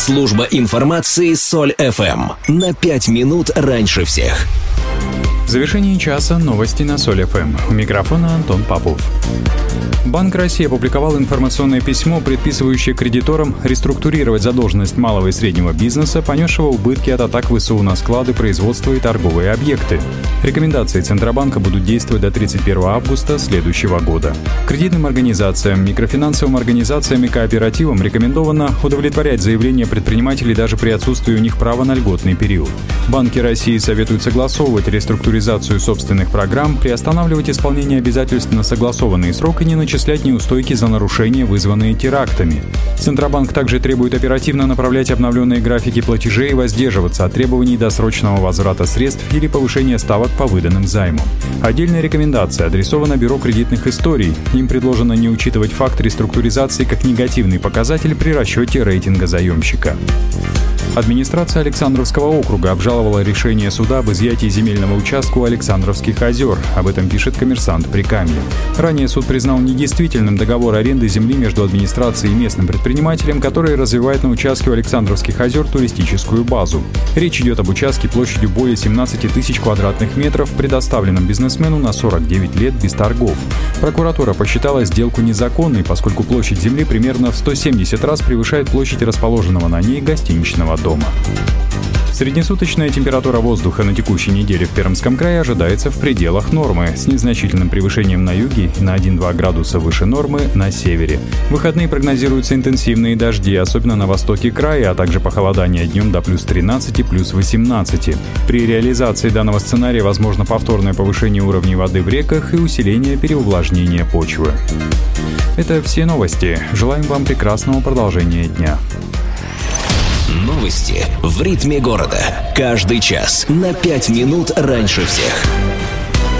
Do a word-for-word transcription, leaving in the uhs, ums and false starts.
Служба информации Соль эф эм. На пять минут раньше всех. В завершении часа новости на Соль эф эм. У микрофона Антон Попов. Банк России опубликовал информационное письмо, предписывающее кредиторам реструктурировать задолженность малого и среднего бизнеса, понесшего убытки от атак ВСУ на склады, производства и торговые объекты. Рекомендации Центробанка будут действовать до тридцать первого августа следующего года. Кредитным организациям, микрофинансовым организациям и кооперативам рекомендовано удовлетворять заявления предпринимателей даже при отсутствии у них права на льготный период. Банки России советуют согласовывать реструктуризацию собственных программ, приостанавливать исполнение обязательств на согласованный срок и не начислять неустойки за нарушения, вызванные терактами. Центробанк также требует оперативно направлять обновленные графики платежей и воздерживаться от требований досрочного возврата средств или повышения ставок по выданным займам. Отдельная рекомендация адресована Бюро кредитных историй. Им предложено не учитывать факт реструктуризации как негативный показатель при расчете рейтинга заемщика. Администрация Александровского округа обжаловала решение суда об изъятии земельного участка у Александровских озер. Об этом пишет «Коммерсант» Прикамье. Ранее суд признал недействительным договор аренды земли между администрацией и местным предпринимателем, который развивает на участке у Александровских озер туристическую базу. Речь идет об участке площадью более семнадцати тысяч квадратных метров, предоставленном бизнесмену на сорок девять лет без торгов. Прокуратура посчитала сделку незаконной, поскольку площадь земли примерно в сто семьдесят раз превышает площадь расположенного на ней гостиничного дома. Среднесуточная температура воздуха на текущей неделе в Пермском крае ожидается в пределах нормы, с незначительным превышением на юге и на один-два градуса выше нормы на севере. В выходные прогнозируются интенсивные дожди, особенно на востоке края, а также похолодание днем до плюс тринадцати, плюс восемнадцати. При реализации данного сценария возможно повторное повышение уровней воды в реках и усиление переувлажнения почвы. Это все новости. Желаем вам прекрасного продолжения дня. Новости в ритме города. Каждый час на пять минут раньше всех.